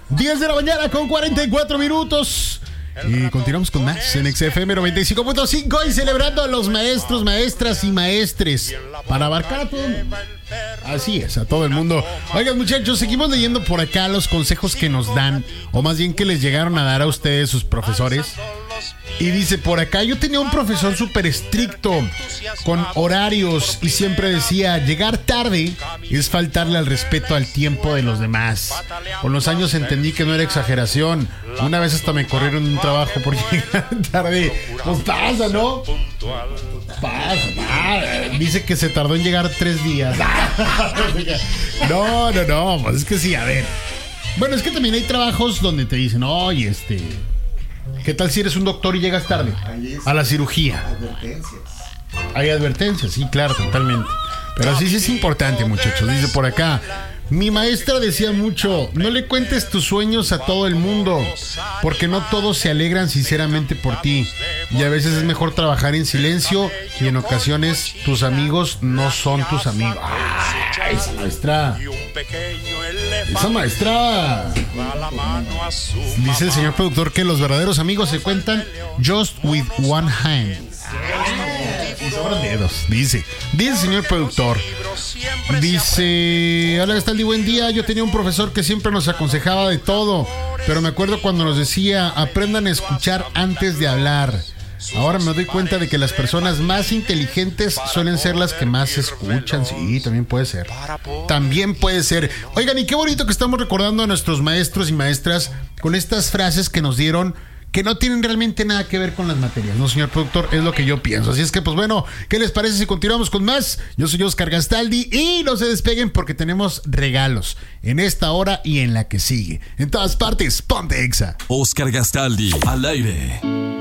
10 de la mañana con 44 minutos. Y continuamos con más en XFM 95.5 y celebrando a los maestros, maestras y maestres para abarcar a todo. Así es, a todo el mundo. Oigan, muchachos, seguimos leyendo por acá los consejos que nos dan, o más bien que les llegaron a dar a ustedes sus profesores. Y dice por acá, yo tenía un profesor súper estricto, con horarios, y siempre decía, llegar tarde es faltarle al respeto al tiempo de los demás. Con los años entendí que no era exageración. Una vez hasta me corrieron de un trabajo por llegar tarde. Pues pasa, ¿no? Pasa. Dice que se tardó en llegar 3 días. No, pues es que sí, a ver. Bueno, es que también hay trabajos donde te dicen, oye, ¿qué tal si eres un doctor y llegas tarde a la cirugía? Hay advertencias, sí, claro, totalmente. Pero sí es importante, muchachos. Dice por acá, mi maestra decía mucho, no le cuentes tus sueños a todo el mundo, porque no todos se alegran sinceramente por ti. Y a veces es mejor trabajar en silencio, y en ocasiones tus amigos no son tus amigos. ¡Ay, esa maestra! Dice el señor productor que los verdaderos amigos se cuentan just with one hand. Sobran dedos, dice el señor productor. Dice, hola Gastaldi, buen día. Yo tenía un profesor que siempre nos aconsejaba de todo, pero me acuerdo cuando nos decía, aprendan a escuchar antes de hablar. Ahora me doy cuenta de que las personas más inteligentes suelen ser las que más escuchan. Sí, también puede ser. Oigan, y qué bonito que estamos recordando a nuestros maestros y maestras con estas frases que nos dieron, que no tienen realmente nada que ver con las materias, ¿no, señor productor? Es lo que yo pienso. Así es que, pues bueno, ¿qué les parece si continuamos con más? Yo soy Oscar Gastaldi y no se despeguen porque tenemos regalos en esta hora y en la que sigue. En todas partes, ponte Exa. Oscar Gastaldi, al aire.